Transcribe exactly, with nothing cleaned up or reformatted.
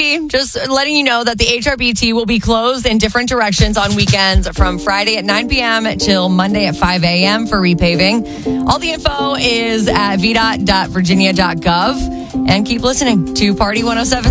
Party, just letting you know that the H R B T will be closed in different directions on weekends from Friday at nine p.m. till Monday at five a.m. for repaving. All the info is at v dot dot virginia dot gov. And keep listening to Party one oh seven.